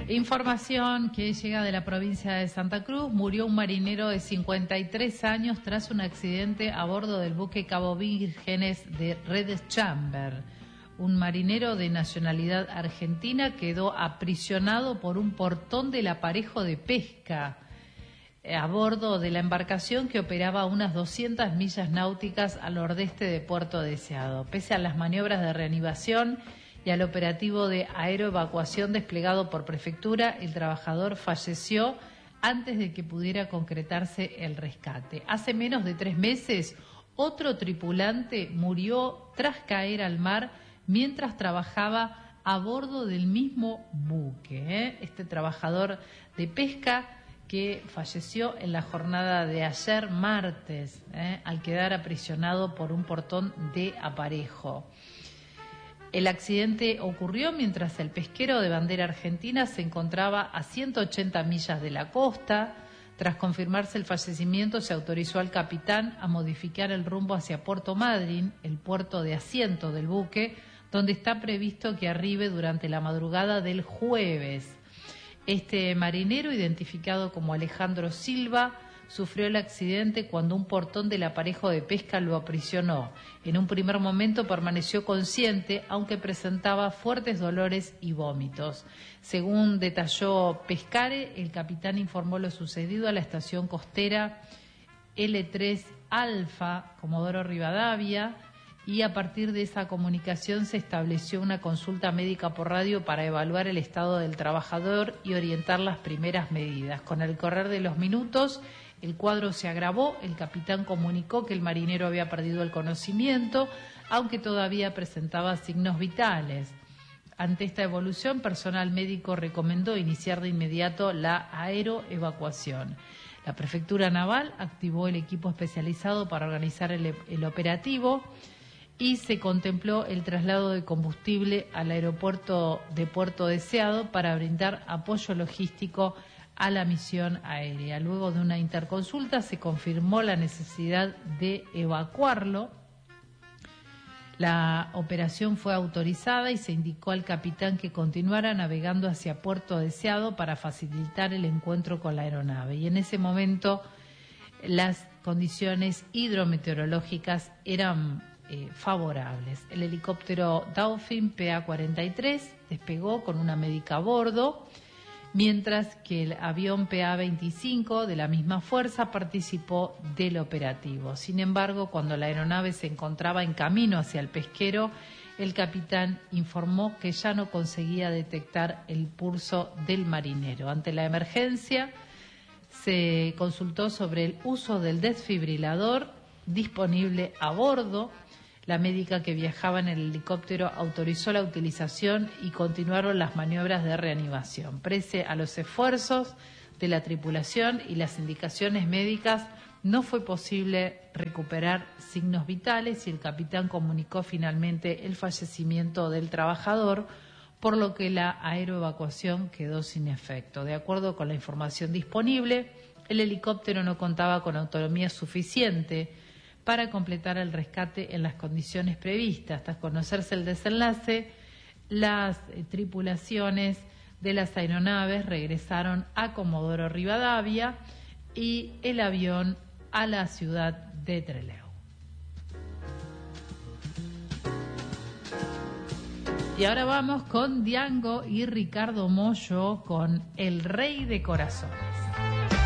Información que llega de la provincia de Santa Cruz. Murió un marinero de 53 años tras un accidente a bordo del buque Cabo Vírgenes de Red Chamber. Un marinero de nacionalidad argentina quedó aprisionado por un portón del aparejo de pesca a bordo de la embarcación que operaba a unas 200 millas náuticas al nordeste de Puerto Deseado. Pese a las maniobras de reanimación y al operativo de aeroevacuación desplegado por prefectura, el trabajador falleció antes de que pudiera concretarse el rescate. Hace menos de 3 meses, otro tripulante murió tras caer al mar mientras trabajaba a bordo del mismo buque. Este trabajador de pesca que falleció en la jornada de ayer martes, al quedar aprisionado por un portón de aparejo. El accidente ocurrió mientras el pesquero de bandera argentina se encontraba a 180 millas de la costa. Tras confirmarse el fallecimiento, se autorizó al capitán a modificar el rumbo hacia Puerto Madryn, el puerto de asiento del buque, donde está previsto que arribe durante la madrugada del jueves. Este marinero, identificado como Alejandro Silva, sufrió el accidente cuando un portón del aparejo de pesca lo aprisionó. En un primer momento permaneció consciente, aunque presentaba fuertes dolores y vómitos. Según detalló Pescare, el capitán informó lo sucedido a la estación costera L3 Alfa, Comodoro Rivadavia, y a partir de esa comunicación se estableció una consulta médica por radio para evaluar el estado del trabajador y orientar las primeras medidas. Con el correr de los minutos, el cuadro se agravó. El capitán comunicó que el marinero había perdido el conocimiento, aunque todavía presentaba signos vitales. Ante esta evolución, personal médico recomendó iniciar de inmediato la aeroevacuación. La Prefectura Naval activó el equipo especializado para organizar el operativo y se contempló el traslado de combustible al aeropuerto de Puerto Deseado para brindar apoyo logístico a la misión aérea. Luego de una interconsulta se confirmó la necesidad de evacuarlo. La operación fue autorizada y se indicó al capitán que continuara navegando hacia Puerto Deseado para facilitar el encuentro con la aeronave. Y en ese momento las condiciones hidrometeorológicas eran favorables. El helicóptero Dauphin PA-43 despegó con una médica a bordo, mientras que el avión PA-25 de la misma fuerza participó del operativo. Sin embargo, cuando la aeronave se encontraba en camino hacia el pesquero, el capitán informó que ya no conseguía detectar el pulso del marinero. Ante la emergencia, se consultó sobre el uso del desfibrilador disponible a bordo. La médica que viajaba en el helicóptero autorizó la utilización y continuaron las maniobras de reanimación. Pese a los esfuerzos de la tripulación y las indicaciones médicas, no fue posible recuperar signos vitales y el capitán comunicó finalmente el fallecimiento del trabajador, por lo que la aeroevacuación quedó sin efecto. De acuerdo con la información disponible, el helicóptero no contaba con autonomía suficiente para completar el rescate en las condiciones previstas. Tras conocerse el desenlace, las tripulaciones de las aeronaves regresaron a Comodoro Rivadavia y el avión a la ciudad de Trelew. Y ahora vamos con Diango y Ricardo Mollo con El Rey de Corazones.